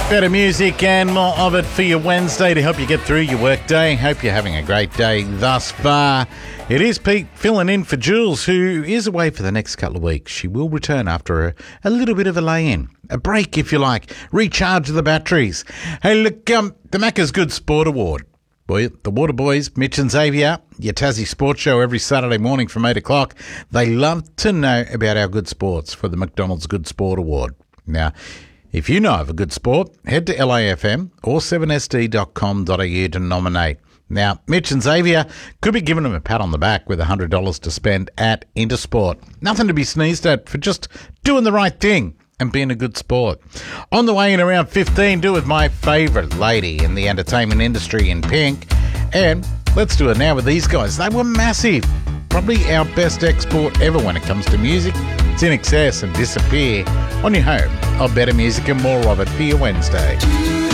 Better music and more of it for your Wednesday to help you get through your work day. Hope you're having a great day thus far. It is Pete filling in for Jules, who is away for the next couple of weeks. She will return after a little bit of a lay-in. A break, if you like. Recharge the batteries. Hey, look, the Macca's Good Sport Award. Boy, the Water Boys, Mitch and Xavier, your Tassie Sports Show every Saturday morning from 8 o'clock. They love to know about our good sports for the McDonald's Good Sport Award. Now, if you know of a good sport, head to LAFM or 7sd.com.au to nominate. Now, Mitch and Xavier could be giving them a pat on the back with $100 to spend at Intersport. Nothing to be sneezed at for just doing the right thing and being a good sport. On the way in around 15, do with my favourite lady in the entertainment industry in Pink. And let's do it now with these guys. They were massive. Probably our best export ever when it comes to music. It's In Excess and Disappear on your home of better music and more of it for your Wednesday.